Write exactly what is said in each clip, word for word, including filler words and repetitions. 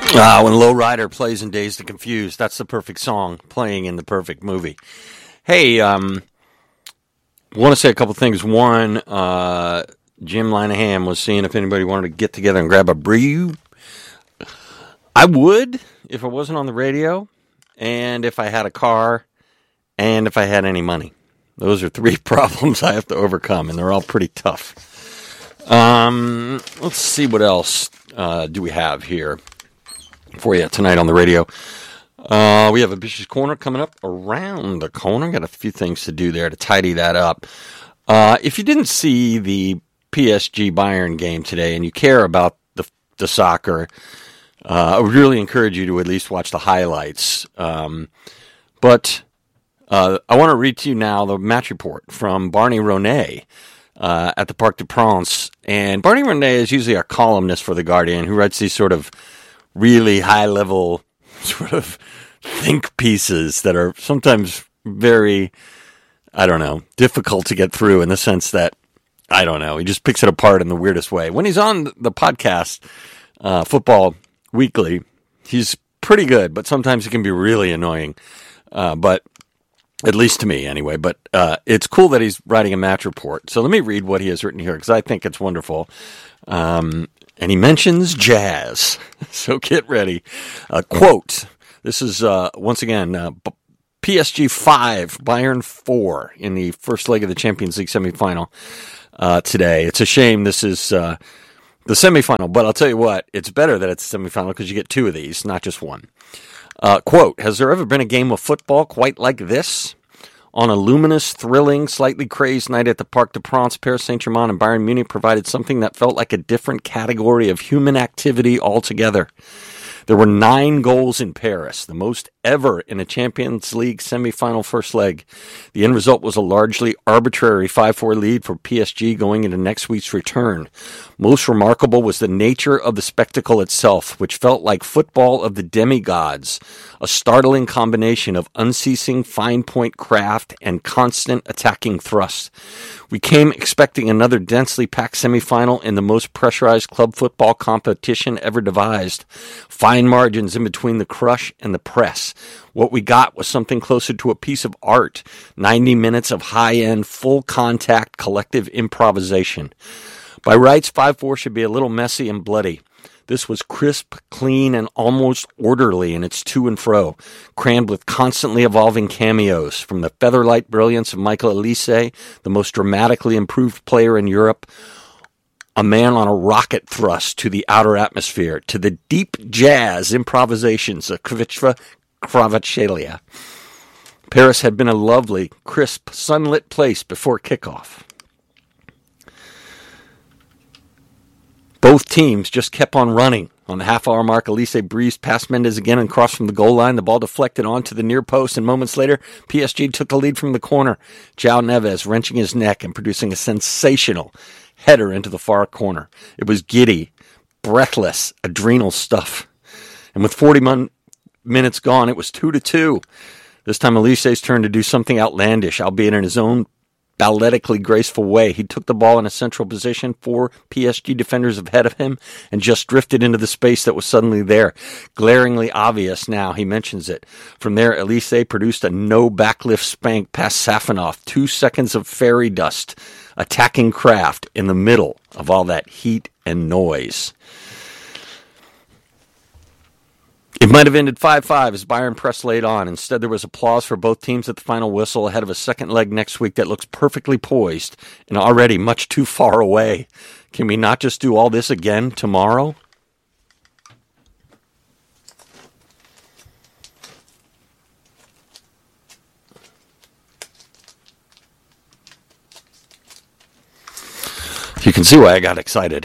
Uh, when Lowrider plays in Dazed and Confused, that's the perfect song playing in the perfect movie. Hey, um, want to say a couple things. One, uh, Jim Linehan was seeing if anybody wanted to get together and grab a brew. I would if I wasn't on the radio, and if I had a car, and if I had any money. Those are three problems I have to overcome, and they're all pretty tough. Um, let's see what else uh, do we have here for you tonight on the radio. Uh, we have a Bishop's Corner coming up around the corner. Got a few things to do there to tidy that up. Uh, if you didn't see the P S G Bayern game today and you care about the, the soccer, uh, I would really encourage you to at least watch the highlights. Um, but uh, I want to read to you now the match report from Barney Ronay uh, at the Parc des Princes. And Barney Ronay is usually a columnist for The Guardian who writes these sort of really high-level sort of think pieces that are sometimes very, I don't know, difficult to get through in the sense that, I don't know, he just picks it apart in the weirdest way. When he's on the podcast, uh, Football Weekly, he's pretty good, but sometimes he can be really annoying. Uh, but at least to me, anyway. But uh, it's cool that he's writing a match report. So let me read what he has written here, because I think it's wonderful. Um, and he mentions jazz. So get ready. Uh, quote, this is, uh, once again, uh, P S G five, Bayern four in the first leg of the Champions League semifinal uh, today. It's a shame this is uh, the semifinal, but I'll tell you what, it's better that it's a semifinal because you get two of these, not just one. Uh, quote, has there ever been a game of football quite like this? On a luminous, thrilling, slightly crazed night at the Parc des Princes, Paris Saint-Germain and Bayern Munich provided something that felt like a different category of human activity altogether. There were nine goals in Paris, the most ever in a Champions League semifinal first leg. The end result was a largely arbitrary five four lead for P S G going into next week's return. Most remarkable was the nature of the spectacle itself, which felt like football of the demigods, a startling combination of unceasing fine-point craft and constant attacking thrust. We came expecting another densely packed semifinal in the most pressurized club football competition ever devised. Fine margins in between the crush and the press. What we got was something closer to a piece of art. ninety minutes of high-end, full-contact, collective improvisation. By rights, five four should be a little messy and bloody. This was crisp, clean, and almost orderly in its to and fro, crammed with constantly evolving cameos, from the featherlight brilliance of Michael Olise, the most dramatically improved player in Europe, a man on a rocket thrust to the outer atmosphere, to the deep jazz improvisations of Kvitva Kvaratskhelia. Paris had been a lovely, crisp, sunlit place before kickoff. Both teams just kept on running. On the half-hour mark, Olise breezed past Mendes again and crossed from the goal line. The ball deflected onto the near post, and moments later, P S G took the lead from the corner. João Neves wrenching his neck and producing a sensational header into the far corner. It was giddy, breathless, adrenal stuff. And with forty mon- minutes gone, it was two to two. This time, Olise's turn to do something outlandish, albeit in his own balletically graceful way. He took the ball in a central position, four P S G defenders ahead of him, and just drifted into the space that was suddenly there. Glaringly obvious now, he mentions it. From there, Olise produced a no backlift spank past Safonov. Two seconds of fairy dust, attacking craft in the middle of all that heat and noise. It might have ended five five as Bayern pressed late on. Instead, there was applause for both teams at the final whistle ahead of a second leg next week that looks perfectly poised and already much too far away. Can we not just do all this again tomorrow? You can see why I got excited.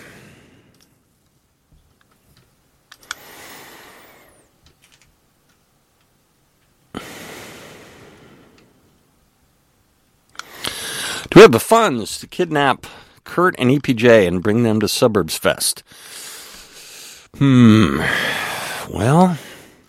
Do we have the funds to kidnap Kurt and E P J and bring them to Suburbs Fest? Hmm. Well,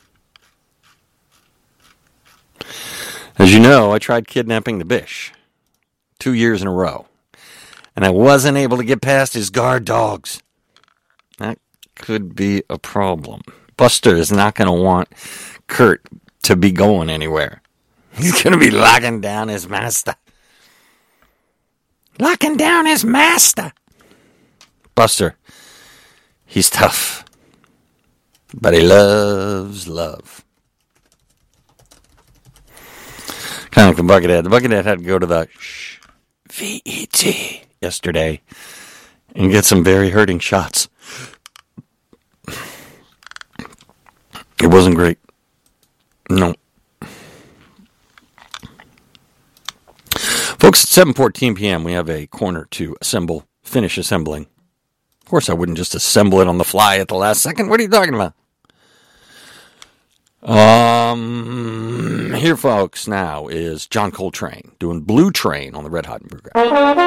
as you know, I tried kidnapping the Bish two years in a row, and I wasn't able to get past his guard dogs. That could be a problem. Buster is not going to want Kurt to be going anywhere. He's going to be locking down his master. Locking down his master. Buster, he's tough, but he loves love. Kind of like the Buckethead. The Buckethead had to go to the V E T yesterday and get some very hurting shots. It wasn't great. No. Folks, at seven fourteen p.m., we have a corner to assemble, finish assembling. Of course, I wouldn't just assemble it on the fly at the last second. What are you talking about? Um, here, folks, now is John Coltrane doing Blue Train on the Red Hot Immigrant.